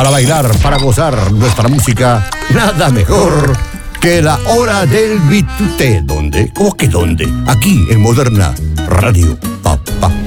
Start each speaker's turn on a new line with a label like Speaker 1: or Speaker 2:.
Speaker 1: Para bailar, para gozar nuestra música, nada mejor que la hora del Bituté. ¿Dónde? ¿Cómo que dónde? Aquí en Moderna Radio.